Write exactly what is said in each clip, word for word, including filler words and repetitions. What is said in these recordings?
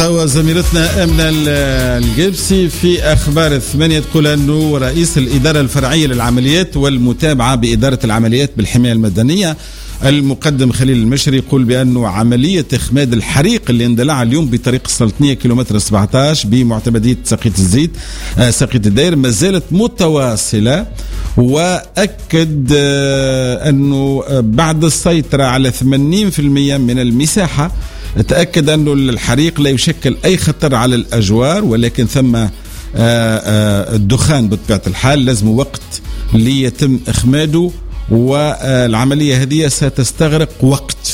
توا زميلتنا أمنة الجبسي في أخبار الثمانية تقول أنه رئيس الإدارة الفرعية للعمليات والمتابعة بإدارة العمليات بالحماية المدنية المقدم خليل المشري يقول بأنه عملية إخماد الحريق اللي اندلع اليوم بطريق السلطنية كيلومتر سبعة عشر بمعتمدية ساقية الزيت آه ساقية الداير ما زالت متواصلة، وأكد آه أنه بعد السيطرة على ثمانين بالمئة من المساحة تأكد أنه الحريق لا يشكل أي خطر على الأجوار، ولكن ثم آه آه الدخان بطبيعة الحال لازم وقت ليتم إخماده، والعملية هذه ستستغرق وقت.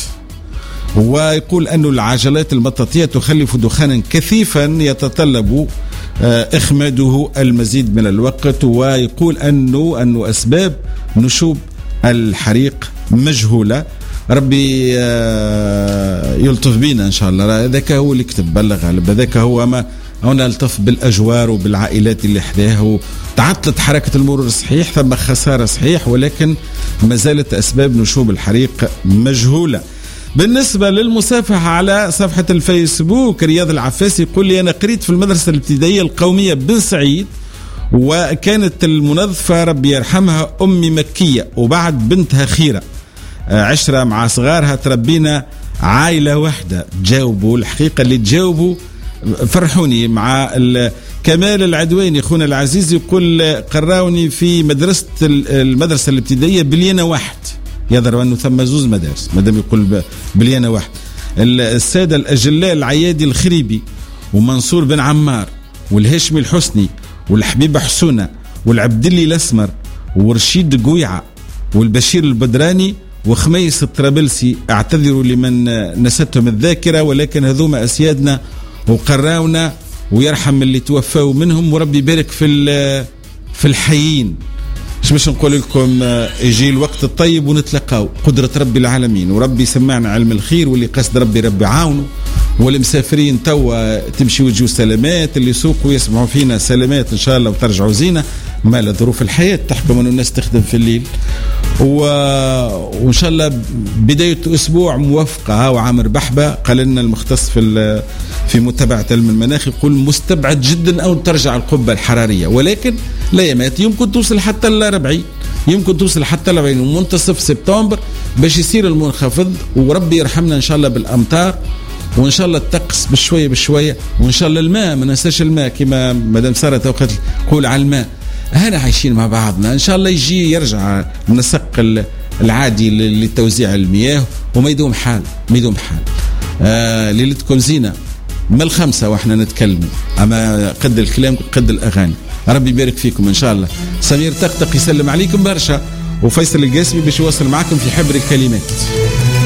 ويقول أن العجلات المطاطية تخلف دخانا كثيفا يتطلب إخماده المزيد من الوقت، ويقول أنه, أنه أسباب نشوب الحريق مجهولة. ربي يلطف بينا إن شاء الله. ذاك هو اللي كتب بلغ غالب، ذاك هو ما هنا الطف بالأجوار وبالعائلات اللي حداه. تعطلت حركة المرور صحيح، ثم خسارة صحيح، ولكن ما زالت أسباب نشوب الحريق مجهولة. بالنسبة للمسافحة على صفحة الفيسبوك، رياض العفاسي يقول لي أنا قريت في المدرسة الابتدائية القومية بن سعيد، وكانت المنظفة ربي يرحمها أمي مكية، وبعد بنتها خيرة عشرة مع صغارها تربينا عائلة واحدة. جاوبوا الحقيقة اللي تجاوبوا فرحوني. مع كمال العدواني اخونا العزيز يقول قراوني في مدرسة المدرسة الابتدائية بليانة واحد، يظهر أنه ثم زوز مدارس مادام يقول بليانة واحد. السادة الأجلاء العيادي الخريبي ومنصور بن عمار والهشمي الحسني والحبيب حسونة والعبدلي الأسمر ورشيد قويعة والبشير البدراني وخميس الطرابلسي، اعتذروا لمن نستهم الذاكرة، ولكن هذوما أسيادنا وقراونا ويرحم اللي توفوا منهم، وربي يبارك في في الحيين. ايش باش نقول لكم، يجي الوقت الطيب ونتلقاو قدرة ربي العالمين، وربي يسمعنا علم الخير، واللي قصد ربي ربي عاونه، والمسافرين توا تمشي وتجوا سلامات، اللي يسوقوا يسمعوا فينا سلامات ان شاء الله وترجعوا زينة. ما ظروف الحياة تحكم أن الناس تخدم في الليل، و... وإن شاء الله بداية أسبوع موفقة. وعامر بحبة قال لنا المختص في ال... في متابعة علم المناخ يقول مستبعد جدا أو ترجع القبة الحرارية، ولكن لا يمات يمكن توصل حتى الأربعين، يمكن توصل حتى الأربعين ومنتصف سبتمبر باش يصير المنخفض، وربي يرحمنا إن شاء الله بالأمطار، وإن شاء الله الطقس بشوية بشوية، وإن شاء الله الماء ما ننساش الماء كما مدام سارة توقت قول على الماء. هنا عايشين مع بعضنا إن شاء الله يجي يرجع النسق العادي لتوزيع المياه، وما يدوم حال ما يدوم حال. آه ليلتكم زينة ما الخمسة وإحنا نتكلم، أما قد الكلام قد الأغاني. ربي يبارك فيكم إن شاء الله. سمير طقطق يسلم عليكم برشا، وفيصل القاسمي باش يوصل معكم في حبر الكلمات.